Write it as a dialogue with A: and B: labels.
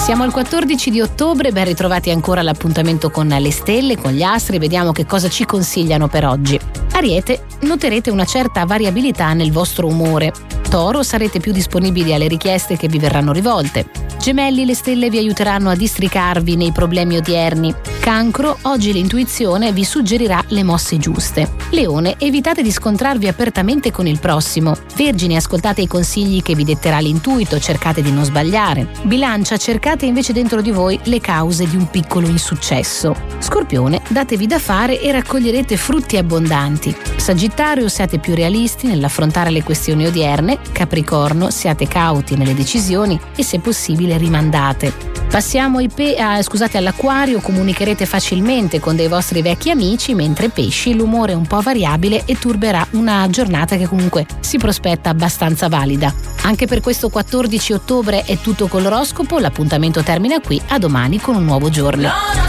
A: Siamo al 14 di ottobre, ben ritrovati ancora all'appuntamento con le stelle, con gli astri, vediamo che cosa ci consigliano per oggi. Ariete, noterete una certa variabilità nel vostro umore. Toro, sarete più disponibili alle richieste che vi verranno rivolte. Gemelli, le stelle vi aiuteranno a districarvi nei problemi odierni. Cancro, oggi l'intuizione vi suggerirà le mosse giuste. Leone, evitate di scontrarvi apertamente con il prossimo. Vergine, ascoltate i consigli che vi detterà l'intuito, cercate di non sbagliare. Bilancia, cercate invece dentro di voi le cause di un piccolo insuccesso. Scorpione, datevi da fare e raccoglierete frutti abbondanti. Sagittario, siate più realisti nell'affrontare le questioni odierne. Capricorno, siate cauti nelle decisioni e se possibile rimandate. Passiamo all'Acquario, comunicherete facilmente con dei vostri vecchi amici, mentre Pesci, l'umore è un po' variabile e turberà una giornata che comunque si prospetta abbastanza valida. Anche per questo 14 ottobre è tutto con l'oroscopo, l'appuntamento termina qui, a domani con un nuovo giorno.